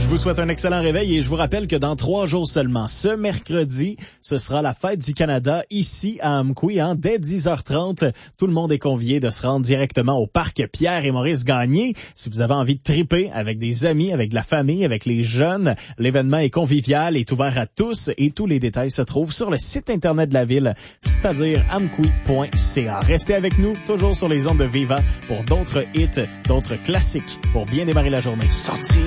vous souhaite un excellent réveil et je vous rappelle que dans 3 jours seulement, ce mercredi, ce sera la fête du Canada ici à Amqui, dès 10h30. Tout le monde est convié de se rendre directement au parc Pierre et Maurice Gagné. Si vous avez envie de triper avec des amis, avec de la famille, avec les jeunes, l'événement est convivial, est ouvert à tous et tous les détails se trouvent sur le site internet de la ville, c'est-à-dire amqui.ca. Restez avec nous, toujours sur les ondes de Viva pour d'autres hits, d'autres classiques pour bien démarrer la journée. Sortir